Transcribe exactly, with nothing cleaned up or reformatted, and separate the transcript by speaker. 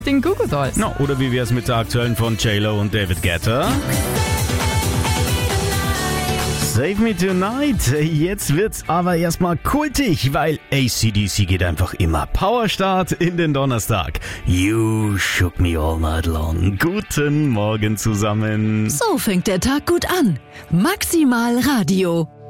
Speaker 1: den Goo Goo Dolls.
Speaker 2: No, oder wie wär's mit der aktuellen von J-Lo und David Guetta? Save Me Tonight. Jetzt wird's aber erstmal kultig, weil A C D C geht einfach immer. Powerstart in den Donnerstag. You shook me all night long. Guten Morgen zusammen.
Speaker 3: So fängt der Tag gut an. Maximal Radio.